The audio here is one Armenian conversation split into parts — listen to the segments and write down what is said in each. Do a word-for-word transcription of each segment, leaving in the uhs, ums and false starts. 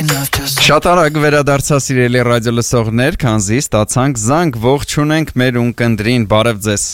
Շատ արագ վերադարձա սիրելի ռադիո լսողներ, քանզի ստացանք զանգ, ողջունենք մեր ունկնդրին, բարև ձեզ։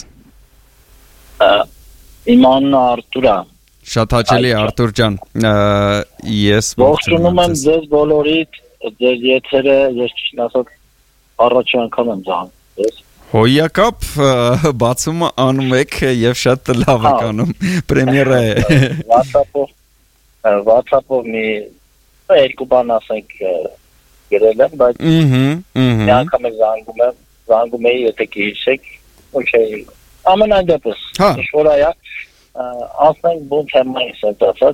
Իմ անունը Արտուր է։ Շատ հաճելի Արտուր ջան։ Ես ողջունում եմ ձեզ բոլորիդ, ձեր եթերը, ես ճիշտ ասած առաջ անգամ եմ զանգում։ Հոյակապ բացումը անում եք եւ շատ լավ եք անում։ Պրեմիերա է։ WhatsApp-ով WhatsApp-ով մի երկու բան ասենք գրել եմ, բայց մի անգամ եմ զանգում եմ, զանգում էի, եթե կհիշեք, ոչեի։ Ամենայն դեպս, ինչ-որ այա, ասենք բուն թեմային սենտացած,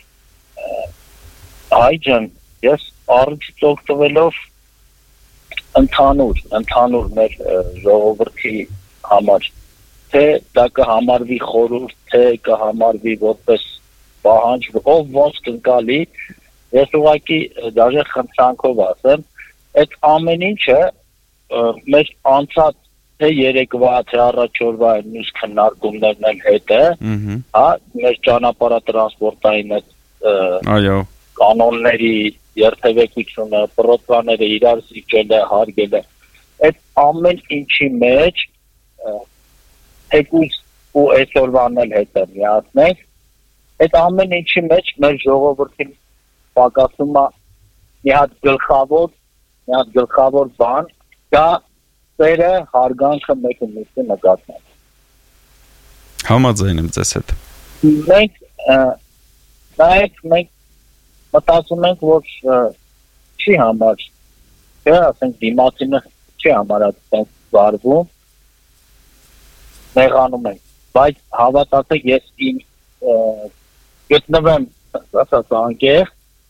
այ ջան, ես առիթից օգտվելով ընդհանուր, ընդհանուր մեր ժողովրդի համար, թե դա կհամարվի խորհուրդ, թե կհամարվի որպես պահանջ, ով ոնց կընկալի, ես ուղղակի դաժե խնդրանքով ասեմ, այդ ամեն ինչը մեր անցած թե երեկվա, թե առաջ օրվա մյուս քննարկումներն էլ հետ է, հա, մեր ճանապարհատրանսպորտային այդ կանոնների երթևեկությունը, պրոտոկոլները իրար զիջելը, հարգելը, այդ ամեն ինչի մեջ թեկուզ ու այսօրվան էլ հետ է միացնենք, այդ ամեն ինչի մեջ մեր ժողովրդին պակասում է մի հատ գլխավոր, մի հատ գլխավոր բան, դա սերը հարգանքը մեկը մյուսի նկատմամբ։ Համաձայն եմ ձեզ հետ։ Մենք նայեք, մենք մտածում ենք, որ չի համար, չէ, ասենք դիմացինը չի համար այդպես վարվում, նեղանում ենք, բայց հավատացեք, ես իմ գտնվեմ, ասած անկեղ,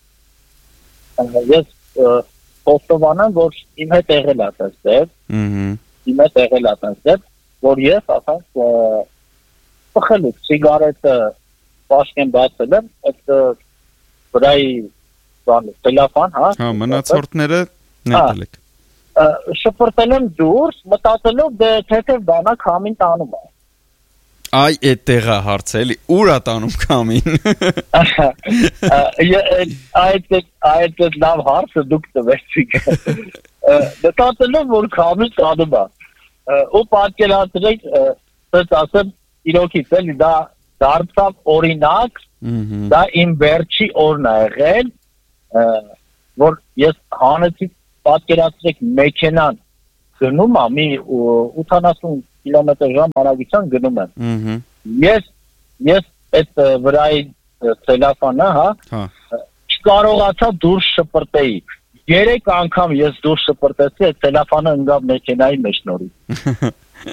ես խոստովանեմ, որ իմ հետ եղել ասած դեպ, իմ հետ եղել ասած դեպ, որ ես ասած պխելուց, սիգարետը պաշկեն բացել եմ, այդ վրայի տելեֆոն, հա։ Հա, մնացորդները նետել եք։ Շփրտել եմ դուրս, մտածելով դե թեթև բանակ համին տանում է։ Այ այդտեղա հարցը էլի, ուր է տանում քամին։ Այդ այդ լավ հարցը դուք տվեցիք։ Մտածելով որ քամին տանում է։ Ու պատկերացրեք, ասած ասեմ, իրոքից էլի դա դարձավ օրինակ, դա իմ վերջի օրն է եղել, որ ես հանեցի պատկերացրեք մեքենան գնում է, մի ութանասուն կիլոմետր ժամ արագության գնում եմ։ Ես ես այդ վրայի տելեֆոնը, հա, չկարողացա դուրս շպրտեի։ Երեք անգամ ես դուրս շպրտեցի, այդ տելեֆոնը ընկավ մեքենայի մեջ նորից։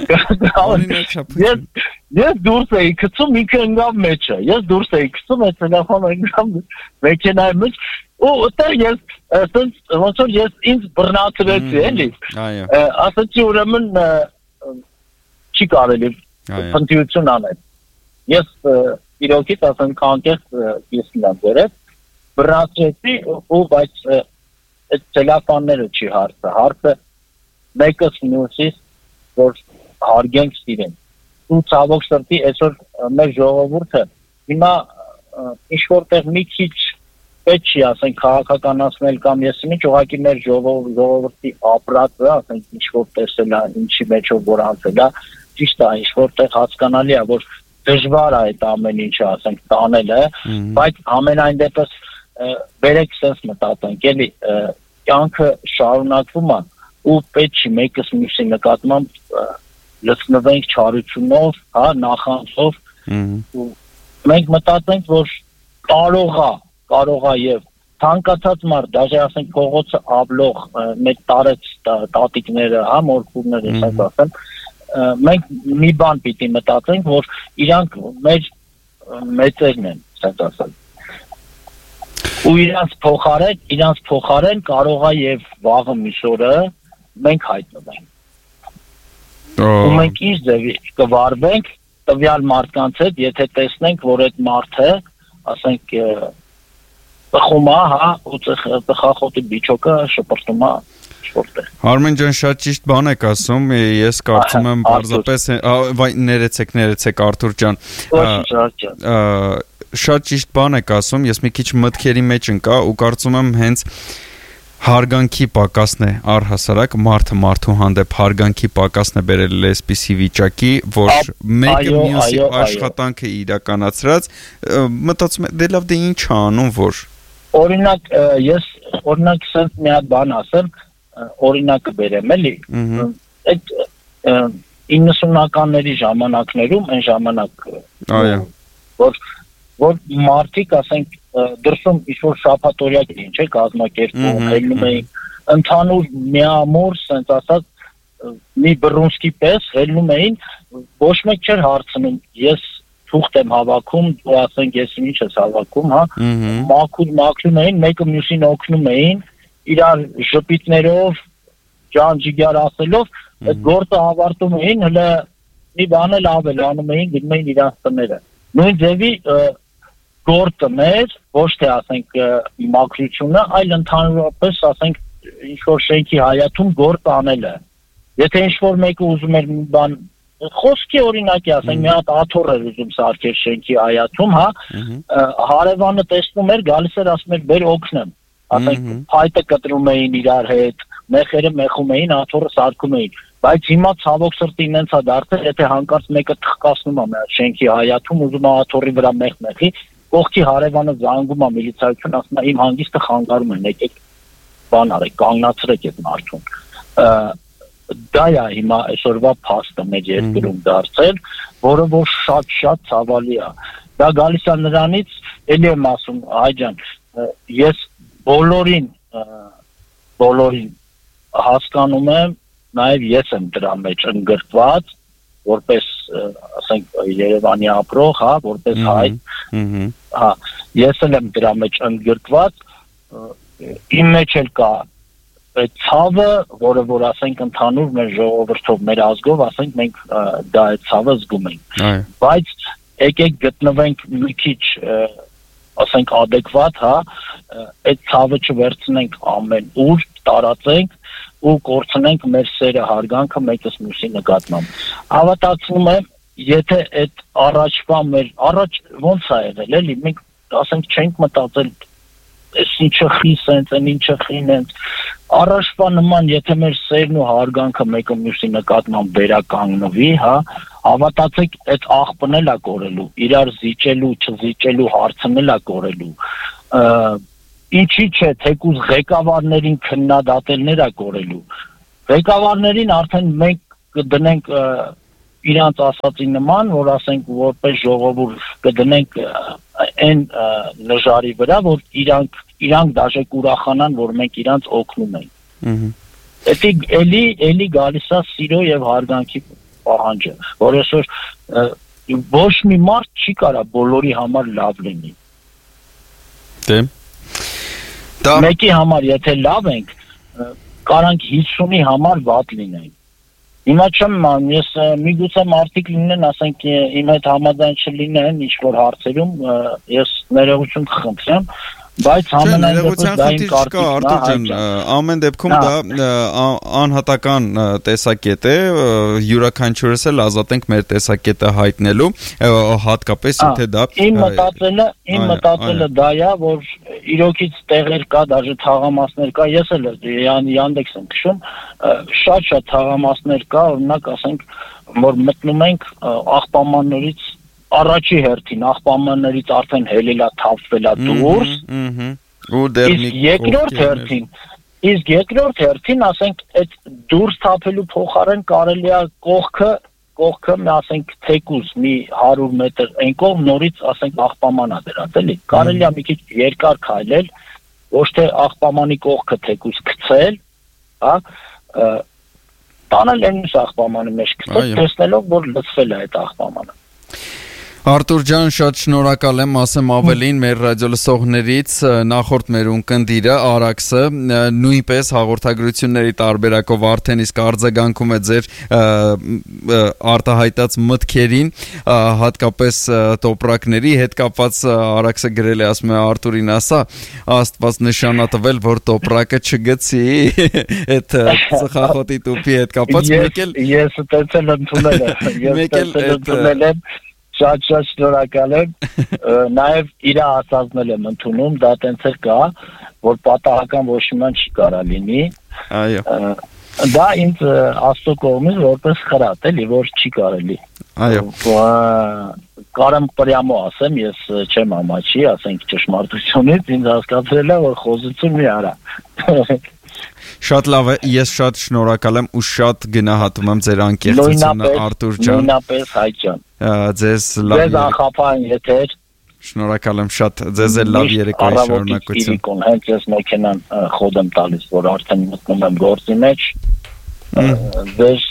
Ես ես դուրս էի գցում, ինքը ընկավ մեջը։ Ես դուրս էի գցում, այդ տելեֆոնը ընկավ մեքենայի մեջ։ Ու այդտեղ ես ասենց ոնց որ ես ինձ բռնացրեցի, էլի։ Ասացի ուրեմն չի կարելի փնտրություն անել։ Ես իրոքից ասենք անկեղծ ես լավ վերև, բռնացրեցի ու բայց այդ տելեֆոնները չի հարցը, հարցը մեկս մյուսից որ հարգենք սիրենք։ Ու ցավոք սրտի այսօր մեր ժողովուրդը հիմա ինչ որտեղ մի քիչ պետք չի ասենք քաղաքականացնել կամ ես ինչ ուղղակի մեր ժողովրդի ապրածը, ասենք ինչ որ տեսել է, ինչի մեջով որ անցել է, ճիշտ է, ինչ որտեղ հասկանալի է, որ դժվար է այդ ամեն ինչը, ասենք տանելը, բայց ամենայն դեպս բերեք sense մտածենք, էլի կյանքը շարունակվում է ու պետք չի մեկս մյուսի նկատմամբ լցնվենք չարությունով, հա, նախանցով ու մենք մտածենք, որ կարող է, կարող է եւ ցանկացած մարդ, դաժե ասենք փողոցը ավլող մեկ տարեց տատիկները, հա, մորքուրները, ասած ասեմ, մենք մի բան պիտի մտածենք, որ իրանք մեր մեծերն են, ասած ասեմ։ Ու իրանց փոխարեն, իրանց փոխարեն կարող է եւ վաղը միսօրը մենք հայտնվենք։ Ու մենք ինչ ձևի կվարվենք տվյալ մարդկանց հետ, եթե տեսնենք, որ այդ մարդը, ասենք, բխում է, հա, ու ծխախոտի բիճոկը շպրտում է որտեղ։ Արմեն ջան, շատ ճիշտ բան եք ասում, ես կարծում եմ պարզապես ներեցեք, ներեցեք Արտուր ջան։ շատ ճիշտ բան եք ասում, ես մի քիչ մտքերի մեջ ընկա ու կարծում եմ հենց հարգանքի պակասն է առհասարակ մարդը մարդու հանդեպ հարգանքի պակասն է բերել այսպիսի վիճակի, որ մեկը մյուսի աշխատանքը իրականացրած մտածում է դե լավ դե ինչ անում որ օրինակ ես օրինակ ասեմ մի հատ բան ասեմ օրինակը բերեմ էլի այդ իննսունականների ժամանակներում այն ժամանակ այո որ որ մարդիկ ասենք դրսում ինչ-որ շաբաթօրյա գին, չէ, կազմակերպում, ելնում էին, ընդհանուր միամոր, սենց ասած, մի բռունցքի պես ելնում էին, ոչ մեկ չէր հարցնում, ես թուղթ եմ հավաքում, ու ասենք ես ինչ ես հավաքում, հա, մաքուր մաքրում էին, մեկը մյուսին օգնում էին, իրար ժպիտներով, ջան-ջիգար ասելով, այդ գործը ավարտում էին, հələ մի բան էլ ավել անում էին, գնում էին իրանց տները։ Նույն ձևի գործը մեր, ոչ թե ասենք մաքրությունը, այլ ընդհանրապես ասենք ինչ-որ շենքի հայաթում գործ անելը։ Եթե ինչ-որ մեկը ուզում էր մի բան, խոսքի օրինակի ասենք, մի հատ աթոռ էր ուզում սարքել շենքի հայաթում, հա, հարևանը տեսնում էր, գալիս էր ասում էր, բեր օգնեմ, ասենք փայտը կտրում էին իրար հետ, մեխերը մեխում էին, աթոռը սարքում էին, բայց հիմա ցավոք սրտի ինձ է դարձել, եթե հանկարծ մեկը թխկացնում է մեր շենքի հայաթում, ուզում է աթոռի վրա մեխ մեխի, կողքի հարևանը զանգում է միլիցիայություն, ասում է իմ հանգիստը խանգարում են, եկեք բան արեք, կանգնացրեք այդ մարդուն։ Դա է հիմա այսօրվա փաստը մեր երկրում դարձել, որը որ շատ-շատ ցավալի է։ Դա գալիս է նրանից, էլի եմ ասում, հայ ջան, ես բոլորին բոլորին հասկանում եմ, նաև ես եմ դրա մեջ ընդգրկված, որպես ասենք Երևանի ապրող, հա, որպես հայ, հա, ես էլ եմ դրա մեջ ընդգրկված, իմ մեջ էլ կա այդ ցավը, որը որ ասենք ընդհանուր մեր ժողովրդով, մեր ազգով, ասենք մենք դա այդ ցավը զգում ենք, բայց եկեք գտնվենք մի քիչ, ասենք adekvat, հա, այդ ցավը չվերցնենք ամեն ուր, տարածենք ու կորցնենք մեր սերը հարգանքը մեկս մյուսի նկատմամբ։ Հավատացնում եմ, եթե այդ առաջվա մեր առաջ ոնց է եղել, էլի մենք ասենք չենք մտածել, այս ինչը խի սենց, այն ինչը խին ենք։ Առաջվա նման, եթե մեր սերն ու հարգանքը մեկը մյուսի նկատմամբ վերականգնվի, հա, հավատացեք, այդ աղբն էլ է կորելու, իրար զիջելու, չզիջելու հարցն էլ է կորելու։ Ինչի՞ չէ, թեկուզ ղեկավարներին քննադատելներ է կորելու։ Ղեկավարներին արդեն մենք կդնենք իրանց ասածի նման, որ ասենք որպես ժողովուրդ կդնենք այն նժարի վրա, որ իրանք իրանք դաժե կուրախանան, որ մենք իրանց օգնում ենք։ Էդի էլի էլի գալիս է սիրո եւ հարգանքի պահանջը, որ այսօր ոչ մի մարդ չի կարա բոլորի համար լավ լինի։ Դե Մեկի համար եթե լավ ենք, կարանք հիսունի համար վատ լինենք։ Հիմա չեմ ման, ես միգուցե մարդիկ լինեն, ասենք իմ հետ համաձայն չլինեն ինչ-որ հարցերում, ես ներողություն կխնդրեմ, բայց ամենայն դեպքում դա իմ կարծիքն է, ամեն դեպքում դա անհատական տեսակետ է, յուրաքանչյուրս էլ ազատ ենք մեր տեսակետը հայտնելու, հատկապես եթե դա իմ մտածելը, իմ մտածելը դա է, որ իրոքից տեղեր կա, դաժե թաղամասներ կա, ես էլ Yandex եմ քշում, շատ-շատ թաղամասներ կա, օրինակ ասենք, որ մտնում ենք աղբամաններից առաջի հերթին աղբամաններից արդեն հելելա թափվելա դուրս, իսկ երկրորդ հերթին, իսկ երկրորդ հերթին, ասենք, այդ դուրս թափելու փոխարեն կարելի է կողքը, կողքը, ասենք, թեկուզ մի հարյուր մետր այն կողմ նորից, ասենք, աղբամանա դրած, էլի, կարելի է մի քիչ երկար քայլել, ոչ թե աղբամանի կողքը թեկուզ գցել, հա, տանել այն աղբամանի մեջ գցել, տեսնելով, որ լցվել է այդ աղբամանը։ Արտուր ջան, շատ շնորհակալ եմ, ասեմ ավելին մեր ռադիոլսողներից նախորդ մեր ունկնդիրը Արաքսը նույնպես հաղորդագրությունների տարբերակով արդեն իսկ արձագանքում է ձեր արտահայտած մտքերին, հատկապես տոպրակների հետ կապված Արաքսը գրել է, ասում է Արտուրին ասա, Աստված նշանատվել, որ տոպրակը չգցի այդ ծխախոտի տուփի հետ կապված, մեկ էլ ես տեսել ընդունել եմ, ես տեսել ընդունել եմ Շատ շատ շնորհակալ եմ։ Նաև իր ասածներ եմ ընդունում, դա տենց էլ կա, որ պատահական ոչ մի չի կարա լինի։ Այո։ Դա ինձ Աստծո կողմից որպես խրատ էլի, որ չի կարելի։ Այո։ Կարամ պրյամո ասեմ, ես չեմ ամաչի, ասենք ճշմարտությունից, ինձ հասկացրել է, որ խոզություն մի արա։ Շատ լավ է, ես շատ շնորհակալ եմ ու շատ գնահատում եմ ձեր անկեղծությունը, Արտուր ջան։ Նույնապես, Հայկ ջան։ Ձեզ լավ։ Ձեզ անխափան եթեր։ Շնորհակալ եմ շատ, ձեզ էլ լավ երեկոյի շնորհակալություն։ Հենց ես մեքենան խոդ եմ տալիս, որ արդեն մտնում եմ գործի մեջ։ Ձեզ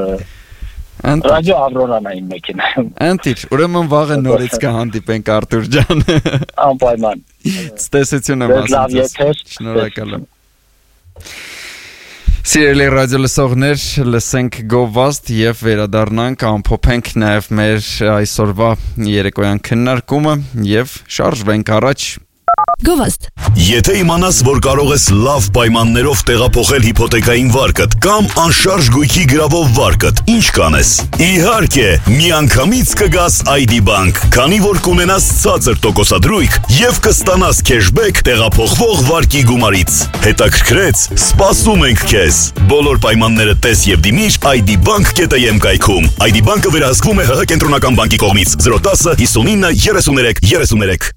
Ռադիո Ավրորան այն մեքենայում։ Անտիր, ուրեմն վաղը նորից կհանդիպենք Արտուր ջան։ Անպայման։ Ցտեսություն եմ ասում։ Շնորհակալ եմ։ Սիրելի ռադիո լսողներ, լսենք գովազդ եւ վերադառնանք, ամփոփենք նաեւ մեր այսօրվա երեկոյան քննարկումը եւ շարժվենք առաջ։ Գովազդ։ Եթե իմանաս, որ կարող ես լավ պայմաններով տեղափոխել հիփոթեկային վարկդ կամ անշարժ գույքի գրավով վարկդ, ինչ կանես։ Իհարկե, միանգամից կգաս այ դի Bank, քանի որ կունենաս ցածր տոկոսադրույք եւ կստանաս քեշբեք տեղափոխվող վարկի գումարից։ Հետաքրքրեց, սպասում ենք քեզ։ Բոլոր պայմանները տես եւ դիմիր այ դի bank կետ am կայքում։ այ դի Bank-ը վերահսկվում է ՀՀ կենտրոնական բանկի կողմից։ զրո տասը հիսունինը երեսուներեք երեսուներեք։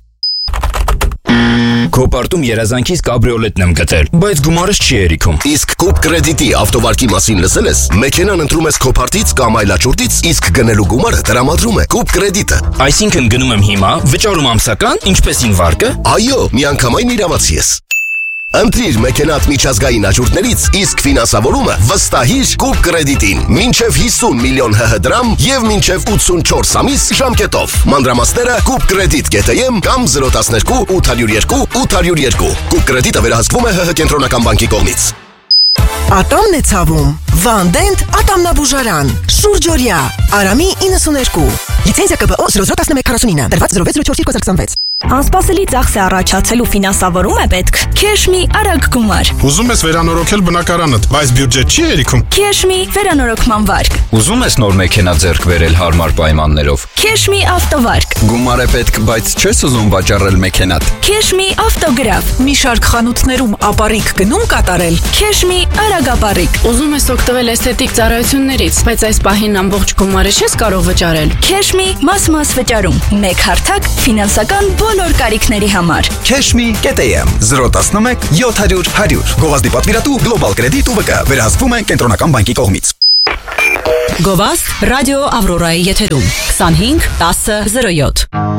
Կոպարտում երազանքից կաբրիոլետն եմ գտել, բայց գումարս չի երիքում։ Իսկ Coop Credit-ի ավտովարկի մասին լսել ես։ Մեքենան ընտրում ես Կոպարտից կամ այլաչորտից, իսկ գնելու գումարը տրամադրում է Coop Credit-ը։ Այսինքն գնում եմ հիմա, վճարում ամսական, ինչպես ին վարկը։ Այո, միանգամայն իրավացի ես։ Ընտրիր մեքենատ միջազգային աճուրդներից, իսկ ֆինանսավորումը վստահիր Coop Credit-ին։ Մինչև հիսուն միլիոն ՀՀ դրամ եւ մինչև ութսունչորս ամիս ժամկետով։ Մանրամասները coop credit կետ am կամ զրո տասներկու ութ հարյուր երկու ութ հարյուր երկու։ Coop Credit-ը վերահսկվում է ՀՀ կենտրոնական բանկի կողմից։ Ատամն է ցավում։ Վանդենտ ատամնաբուժարան։ Շուրջօրյա։ Արամի իննսուներկու։ Լիցենզիա ԿԲՕ զրո զրո տասնմեկ քառասունինը։ Դրված զրո վեց զրո չորս երկու հազար քսանվեց։ Անսպասելի ծախս է առաջացել ու ֆինանսավորում է պետք։ Քեշմի արագ գումար։ Ուզում ես վերանորոգել բնակարանդ, բայց բյուջետ չի երիքում։ Քեշմի վերանորոգման վարկ։ Ուզում ես նոր մեքենա ձեռք բերել հարմար պայմաններով։ Քեշմի ավտովարկ։ Գումար է պետք, բայց չես ուզում վաճառել մեքենատ։ Քեշմի ավտոգրաֆ։ Մի շարք խանութներում ապառիկ գնում կատարել։ Քեշմի արագ ապառիկ։ Ուզում ես օգտվել էսթետիկ ծառայություններից, բայց այս պահին ամբողջ գումարը չես կարող վճարել։ Քեշմի մաս-մաս վճարում։ Մեկ հարթակ ֆինանսական բոլոր կարիքների համար։ Քեշմի կետ am զրո տասնմեկ յոթ հարյուր հարյուր։ Գովազդի պատվիրատու Global Credit ու ՎԿ վերահսկվում է կենտրոնական բանկի կողմից։ Գովազդ ռադիո Ավրորայի եթերում քսանհինգ տասը զրո յոթ։